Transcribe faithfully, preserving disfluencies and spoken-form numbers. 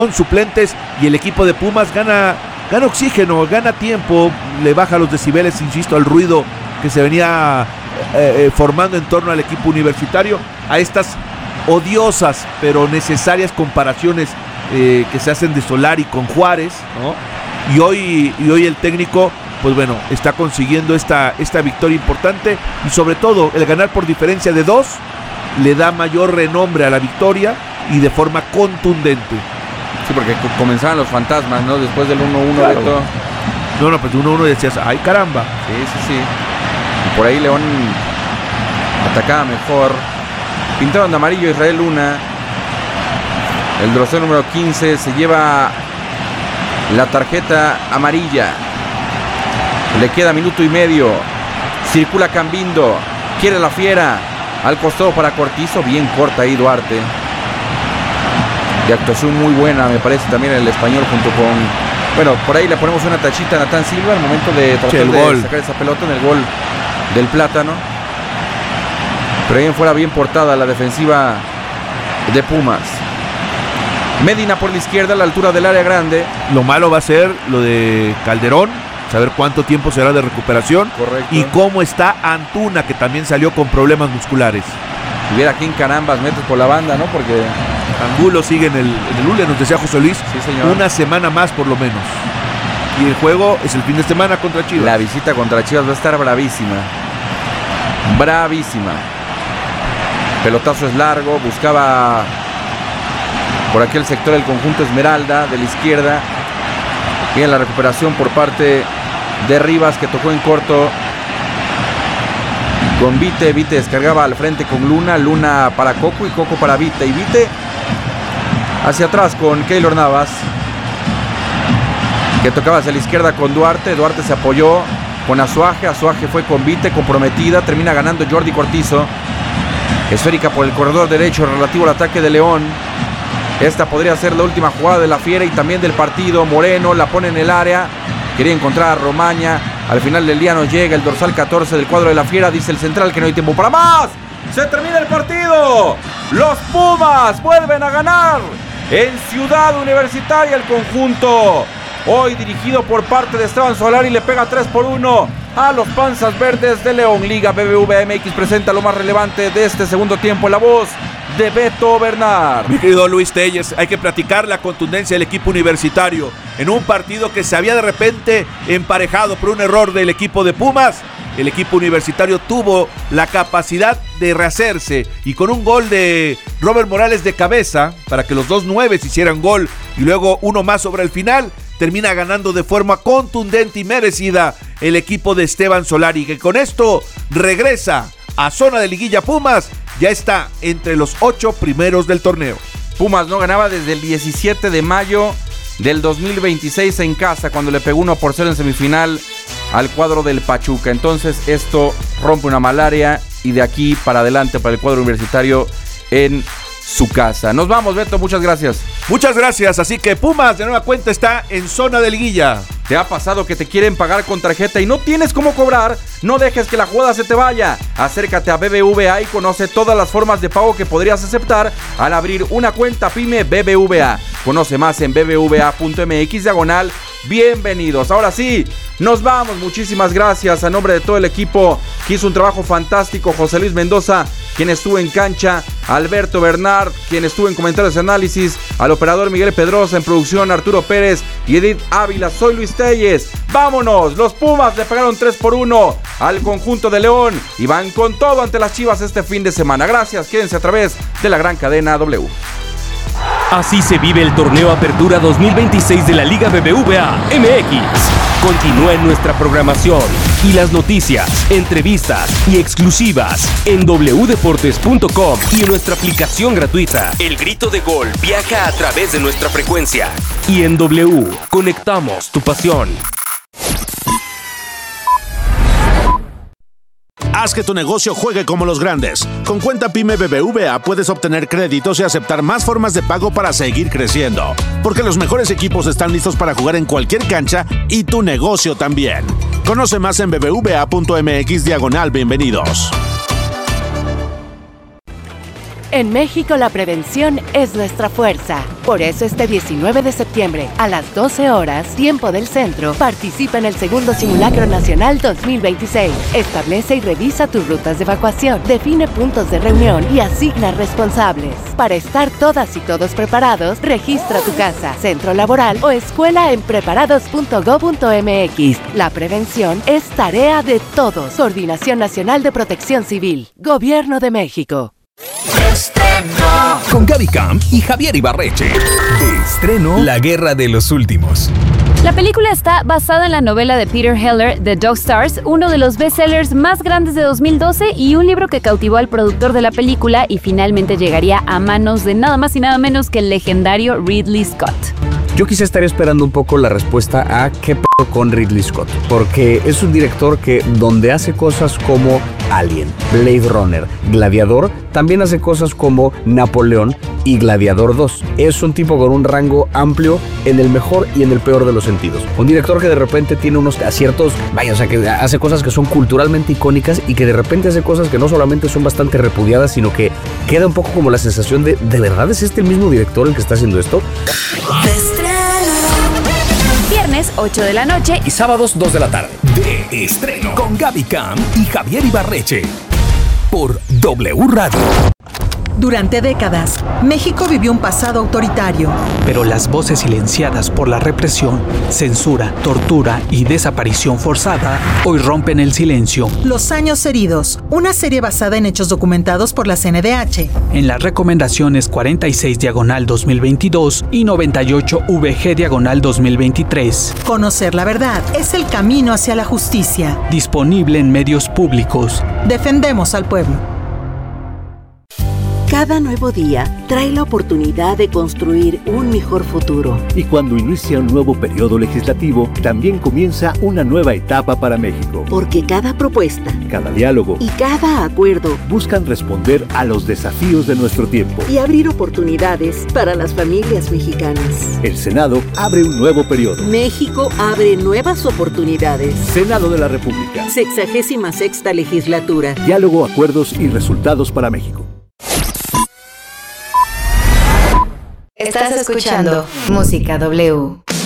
Son suplentes y el equipo de Pumas gana, gana oxígeno, gana tiempo, le baja los decibeles, insisto, al ruido que se venía eh, eh, formando en torno al equipo universitario, a estas odiosas pero necesarias comparaciones eh, que se hacen de Solari con Juárez, ¿no? Y hoy, y hoy el técnico, pues bueno, está consiguiendo esta, esta victoria importante y sobre todo el ganar por diferencia de dos le da mayor renombre a la victoria y de forma contundente. Sí, porque comenzaban los fantasmas, ¿no? Después del uno uno, claro. Beto. No, no, pues uno uno decías, ¡ay, caramba! Sí, sí, sí. Y por ahí León atacaba mejor. Pintaron de amarillo Israel Luna. El dorsal número quince se lleva la tarjeta amarilla. Le queda minuto y medio. Circula Cambindo. Quiere la fiera. Al costado para Cortizo. Bien corta ahí Duarte. De actuación muy buena, me parece, también el español junto con... Bueno, por ahí le ponemos una tachita a Natán Silva al momento de tratar sí, de gol. sacar esa pelota en el gol del Plátano. Pero bien fuera, bien portada la defensiva de Pumas. Medina por la izquierda a la altura del área grande. Lo malo va a ser lo de Calderón, saber cuánto tiempo será de recuperación. Correcto. Y cómo está Antuna, que también salió con problemas musculares. Y ver a quién carambas metes por la banda, ¿no? Porque... Angulo sigue en el, en el U L E, nos decía José Luis, sí, señor. Una semana más por lo menos. Y el juego es el fin de semana contra Chivas. La visita contra Chivas va a estar bravísima. Bravísima. Pelotazo es largo, buscaba por aquí el sector del conjunto Esmeralda de la izquierda. Bien la recuperación por parte de Rivas, que tocó en corto con Vite. Vite descargaba al frente con Luna. Luna para Coco y Coco para Vite. Y Vite hacia atrás con Keylor Navas, que tocaba hacia la izquierda con Duarte. Duarte se apoyó con Azuaje. Azuaje fue con Vite, comprometida. Termina ganando Jordi Cortizo. Esférica por el corredor derecho relativo al ataque de León. Esta podría ser la última jugada de la Fiera y también del partido. Moreno la pone en el área. Quería encontrar a Romaña. Al final del día no llega el dorsal catorce del cuadro de la Fiera. Dice el central que no hay tiempo para más. Se termina el partido. Los Pumas vuelven a ganar en Ciudad Universitaria. El conjunto hoy dirigido por parte de Esteban Solari le pega tres por uno a los Panzas Verdes de León. Liga B B V A M X presenta lo más relevante de este segundo tiempo. La voz de Beto Bernard. Mi querido Luis Telles, hay que platicar la contundencia del equipo universitario en un partido que se había de repente emparejado por un error del equipo de Pumas. El equipo universitario tuvo la capacidad de rehacerse y con un gol de Robert Morales de cabeza para que los dos nueves hicieran gol y luego uno más sobre el final, termina ganando de forma contundente y merecida el equipo de Esteban Solari, que con esto regresa a zona de liguilla. Pumas ya está entre los ocho primeros del torneo. Pumas no ganaba desde el diecisiete de mayo del dos mil veintiséis en casa, cuando le pegó uno por cero en semifinal al cuadro del Pachuca. Entonces esto rompe una malaria y de aquí para adelante para el cuadro universitario en su casa. Nos vamos, Beto, muchas gracias. Muchas gracias, así que Pumas de nueva cuenta está en zona de liguilla. ¿Te ha pasado que te quieren pagar con tarjeta y no tienes cómo cobrar? No dejes que la jugada se te vaya. Acércate a B B V A y conoce todas las formas de pago que podrías aceptar al abrir una cuenta PYME B B V A. Conoce más en b b v a punto m x diagonal. Bienvenidos. Ahora sí, nos vamos. Muchísimas gracias a nombre de todo el equipo que hizo un trabajo fantástico. José Luis Mendoza, quien estuvo en cancha, Alberto Bernard, quien estuvo en comentarios y análisis, al operador Miguel Pedrosa, en producción Arturo Pérez y Edith Ávila. Soy Luis Telles. Vámonos. Los Pumas le pegaron tres por uno al conjunto de León y van con todo ante las Chivas este fin de semana. Gracias. Quédense a través de la gran cadena W. Así se vive el torneo Apertura dos mil veintiséis de la Liga B B V A M X. Continúa en nuestra programación y las noticias, entrevistas y exclusivas en w deportes punto com y en nuestra aplicación gratuita. El grito de gol viaja a través de nuestra frecuencia. Y en W, conectamos tu pasión. Haz que tu negocio juegue como los grandes. Con cuenta PYME B B V A puedes obtener créditos y aceptar más formas de pago para seguir creciendo. Porque los mejores equipos están listos para jugar en cualquier cancha y tu negocio también. Conoce más en b b v a punto m x diagonal bienvenidos. En México la prevención es nuestra fuerza. Por eso este diecinueve de septiembre, a las doce horas, tiempo del centro, participa en el segundo Simulacro Nacional dos mil veintiséis. Establece y revisa tus rutas de evacuación, define puntos de reunión y asigna responsables. Para estar todas y todos preparados, registra tu casa, centro laboral o escuela en preparados punto gob punto eme equis. La prevención es tarea de todos. Coordinación Nacional de Protección Civil. Gobierno de México. Estreno. Con Gaby Camp y Javier Ibarreche. De estreno, La Guerra de los Últimos. La película está basada en la novela de Peter Heller, The Dog Stars, uno de los bestsellers más grandes de dos mil doce y un libro que cautivó al productor de la película y finalmente llegaría a manos de nada más y nada menos que el legendario Ridley Scott. Yo quizá estaría esperando un poco la respuesta a qué pedo con Ridley Scott, porque es un director que donde hace cosas como Alien, Blade Runner, Gladiador, también hace cosas como Napoleón y Gladiador dos. Es un tipo con un rango amplio en el mejor y en el peor de los sentidos. Un director que de repente tiene unos aciertos, vaya, o sea, que hace cosas que son culturalmente icónicas y que de repente hace cosas que no solamente son bastante repudiadas, sino que queda un poco como la sensación de, ¿de verdad es este el mismo director el que está haciendo esto? Viernes, ocho de la noche y sábados, dos de la tarde. De estreno con Gaby Camp y Javier Ibarreche. Por W Radio. Durante décadas, México vivió un pasado autoritario. Pero las voces silenciadas por la represión, censura, tortura y desaparición forzada hoy rompen el silencio. Los años heridos, una serie basada en hechos documentados por la C N D H. En las recomendaciones cuarenta y seis diagonal dos mil veintidós y noventa y ocho V G diagonal dos mil veintitrés. Conocer la verdad es el camino hacia la justicia. Disponible en medios públicos. Defendemos al pueblo. Cada nuevo día trae la oportunidad de construir un mejor futuro. Y cuando inicia un nuevo periodo legislativo, también comienza una nueva etapa para México. Porque cada propuesta, cada diálogo y cada acuerdo buscan responder a los desafíos de nuestro tiempo y abrir oportunidades para las familias mexicanas. El Senado abre un nuevo periodo. México abre nuevas oportunidades. Senado de la República. Sexagésima sexta legislatura. Diálogo, acuerdos y resultados para México. Estás escuchando Música W.